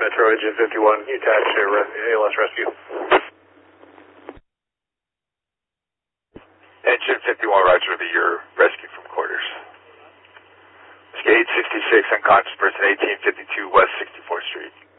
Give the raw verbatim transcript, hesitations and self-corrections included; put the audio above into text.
Metro Engine fifty-one, you attach to A L S Rescue. Engine fifty-one, roger, be your rescue from quarters. Skate sixty-six, unconscious person, eighteen fifty-two West sixty-fourth Street.